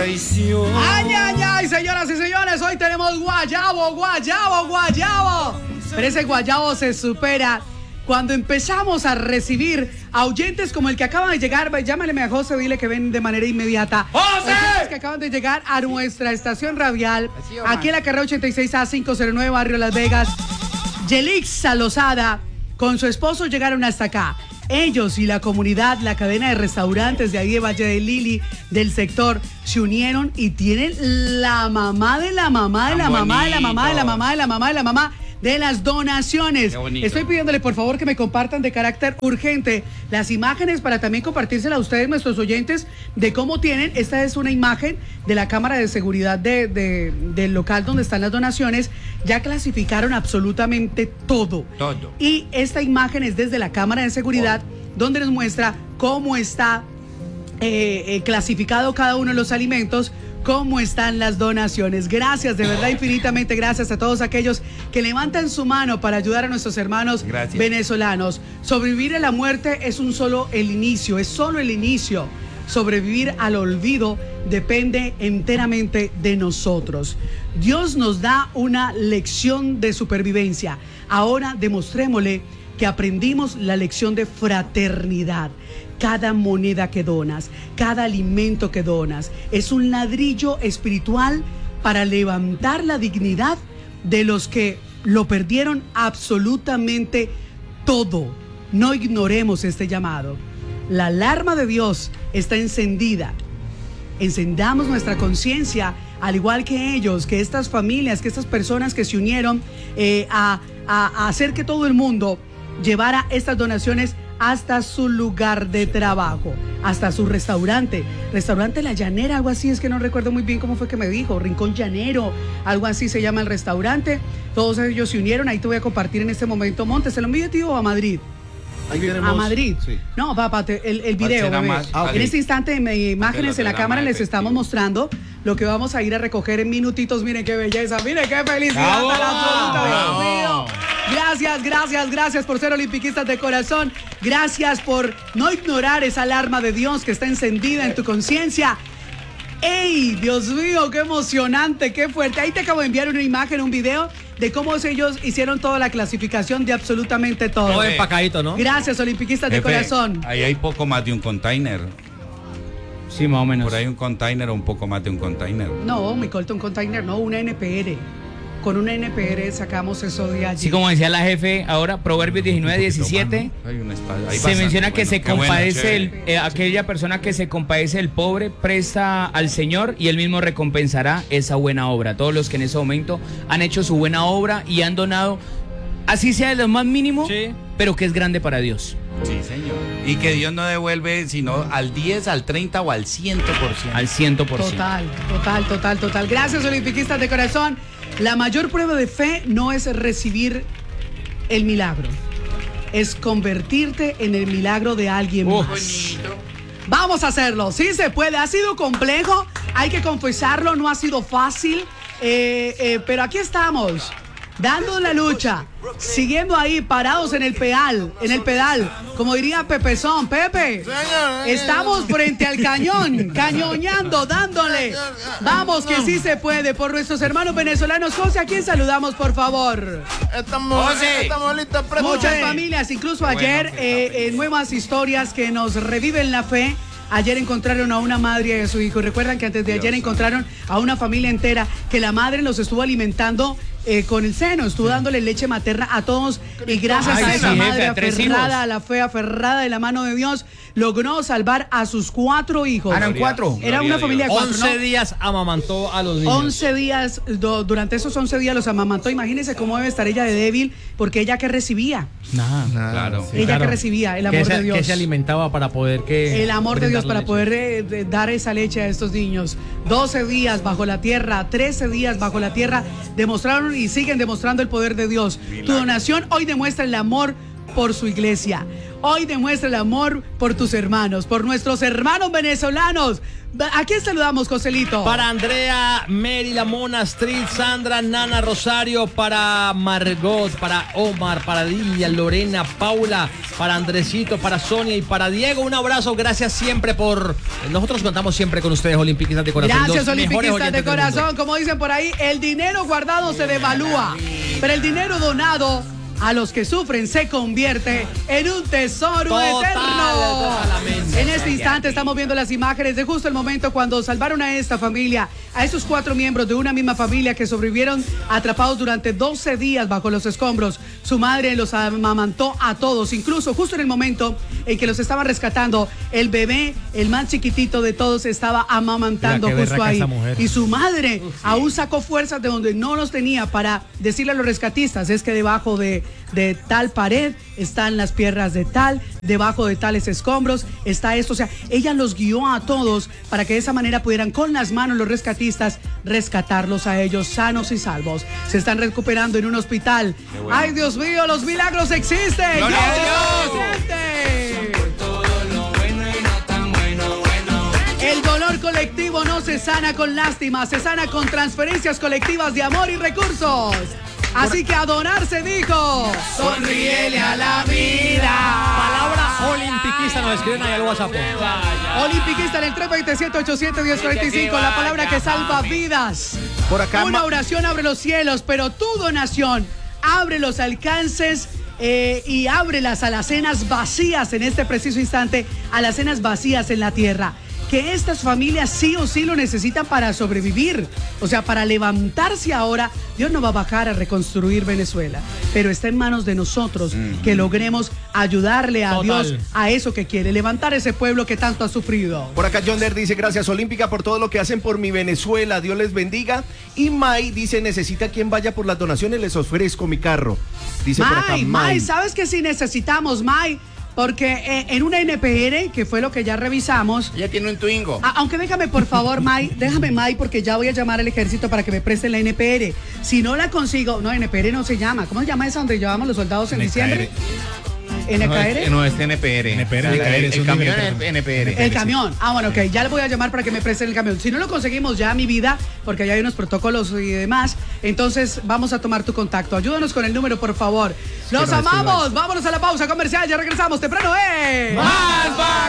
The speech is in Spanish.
traición. ¡Ay, ay, ay! Señoras y señores, hoy tenemos guayabo. Pero ese guayabo se supera cuando empezamos a recibir a oyentes como el que acaba de llegar. Llámale a José, dile que ven de manera inmediata. ¡José! Oyentes que acaban de llegar a nuestra estación radial, aquí en la carrera 86A 509, Barrio Las Vegas. Yelixa Lozada con su esposo llegaron hasta acá. Ellos y la comunidad, la cadena de restaurantes de ahí de Valle de Lili, del sector, se unieron y tienen la mamá de la mamá de la mamá de la mamá de la mamá de la mamá de la mamá de las donaciones. Estoy pidiéndole por favor que me compartan de carácter urgente las imágenes para también compartírselas a ustedes, nuestros oyentes, de cómo tienen. Esta es una imagen de la cámara de seguridad del local donde están las donaciones. Ya clasificaron absolutamente todo. Y esta imagen es desde la cámara de seguridad donde nos muestra cómo está clasificado cada uno de los alimentos, cómo están las donaciones. Gracias, de verdad, infinitamente gracias a todos aquellos que levantan su mano para ayudar a nuestros hermanos venezolanos. Sobrevivir a la muerte es solo el inicio. Sobrevivir al olvido depende enteramente de nosotros. Dios nos da una lección de supervivencia. Ahora demostrémosle que aprendimos la lección de fraternidad. Cada moneda que donas, cada alimento que donas, es un ladrillo espiritual para levantar la dignidad de los que lo perdieron absolutamente todo. No ignoremos este llamado. La alarma de Dios está encendida. Encendamos nuestra conciencia, al igual que ellos, que estas familias, que estas personas que se unieron a hacer que todo el mundo llevara estas donaciones hasta su lugar de trabajo, hasta su restaurante La Llanera, algo así, es que no recuerdo muy bien cómo fue que me dijo, Rincón Llanero, algo así se llama el restaurante. Todos ellos se unieron, ahí te voy a compartir en este momento. Montes, ¿se lo envío, tío, a Madrid? A Madrid. Sí. No, papá, el video, bebé. En este instante, imágenes en la cámara les estamos mostrando lo que vamos a ir a recoger en minutitos. Miren qué belleza, miren qué felicidad tan absoluta, Dios mío. Gracias por ser olimpiquistas de corazón. Gracias por no ignorar esa alarma de Dios que está encendida en tu conciencia. ¡Ey! Dios mío, qué emocionante, qué fuerte. Ahí te acabo de enviar una imagen, un video de cómo ellos hicieron toda la clasificación de absolutamente todo. Todo empacadito, ¿no? Gracias, olimpiquistas de corazón. Ahí hay poco más de un container. Sí, más o menos. Por ahí un container o un poco más de un container. No, mi corta, un container, no, una NPR. Con una NPR sacamos eso de allí. Sí, como decía la jefe, ahora Proverbios 19:17 se menciona que se compadece aquella persona que se compadece del pobre, presta al Señor y él mismo recompensará esa buena obra. Todos los que en ese momento han hecho su buena obra y han donado, así sea de lo más mínimo, pero que es grande para Dios. Sí, señor. Y que Dios no devuelve sino al 10, al 30 o al 100%. Al 100%. Total. Gracias, olimpiquistas de corazón. La mayor prueba de fe no es recibir el milagro, es convertirte en el milagro de alguien más. Bonito. Vamos a hacerlo, sí se puede. Ha sido complejo, hay que confesarlo, no ha sido fácil, pero aquí estamos, dando la lucha, siguiendo ahí parados en el pedal, como diría Pepezón. Pepe, estamos frente al cañón, cañoneando, dándole. Vamos que sí se puede, por nuestros hermanos venezolanos. José, ¿a quién saludamos, por favor? Estamos listos. Muchas familias, incluso ayer, nuevas historias que nos reviven la fe. Ayer encontraron a una madre y a su hijo. Recuerdan que antes de ayer encontraron a una familia entera que la madre los estuvo alimentando con el seno, estuvo dándole leche materna a todos, y gracias a esa madre aferrada a la fe, aferrada de la mano de Dios, logró salvar a sus 4 hijos. ¿Eran 4? Era una familia de 4, 11 días amamantó a los niños. 11 días, durante esos 11 días los amamantó. Imagínense cómo debe estar ella de débil, porque ella que recibía. Nada. Claro. Ella que recibía el amor de Dios. Que se alimentaba para poder el amor de Dios, para poder dar esa leche a estos niños. 12 días bajo la tierra, 13 días bajo la tierra, demostraron y siguen demostrando el poder de Dios. Tu donación hoy demuestra el amor por su iglesia. Hoy demuestra el amor por tus hermanos, por nuestros hermanos venezolanos. ¿A quién saludamos, Joselito? Para Andrea, Mary, La Mona, Street, Sandra, Nana, Rosario, para Margot, para Omar, para Lilia, Lorena, Paula, para Andresito, para Sonia y para Diego. Un abrazo, gracias siempre por... Nosotros contamos siempre con ustedes, Olimpiquistas de Corazón. Gracias, Olimpiquistas de Corazón. Como dicen por ahí, el dinero guardado se devalúa, pero el dinero donado a los que sufren se convierte en un tesoro eterno. En este instante estamos viendo las imágenes de justo el momento cuando salvaron a esta familia, a esos 4 miembros de una misma familia que sobrevivieron atrapados durante 12 días bajo los escombros. Su madre los amamantó a todos, incluso justo en el momento en que los estaban rescatando, el bebé, el más chiquitito de todos, estaba amamantando justo ahí. Y su madre aún sacó fuerzas de donde no los tenía para decirle a los rescatistas, es que debajo de tal pared están las piernas de tal, debajo de tales escombros está esto. O sea, ella los guió a todos para que de esa manera pudieran con las manos los rescatistas rescatarlos a ellos sanos y salvos. Se están recuperando en un hospital. Bueno. ¡Ay, Dios mío, los milagros existen! ¡Gloria a Dios! El dolor colectivo no se sana con lástima, se sana con transferencias colectivas de amor y recursos. Así que a donar se dijo, sonríele a la vida. Palabra olimpiquista, nos escriben ahí al WhatsApp. Olimpiquista en el 327-87-1045, la palabra que salva vidas. Por acá, una oración abre los cielos, pero tu donación abre los alcances y abre las alacenas vacías en este preciso instante, alacenas vacías en la tierra. Que estas familias sí o sí lo necesitan para sobrevivir, o sea, para levantarse ahora. Dios no va a bajar a reconstruir Venezuela, pero está en manos de nosotros que logremos ayudarle a Dios a eso que quiere, levantar ese pueblo que tanto ha sufrido. Por acá John Der dice, gracias Olímpica por todo lo que hacen por mi Venezuela, Dios les bendiga. Y May dice, necesita quien vaya por las donaciones, les ofrezco mi carro. Dice por acá May, ¿sabes qué sí necesitamos, May? Porque en una NPR, que fue lo que ya revisamos... Ella tiene un Twingo. Aunque déjame, por favor, May, porque ya voy a llamar al ejército para que me presten la NPR. Si no la consigo... No, NPR no se llama. ¿Cómo se llama esa donde llevamos los soldados en diciembre? ¿NKR? No, es NPR. El camión es NPR. El camión. Bueno, ok. Ya le voy a llamar para que me presten el camión. Si no lo conseguimos ya, mi vida, porque allá hay unos protocolos y demás, entonces vamos a tomar tu contacto. Ayúdanos con el número, por favor. ¡Los amamos! Vámonos a la pausa comercial. Ya regresamos temprano, ¡Más!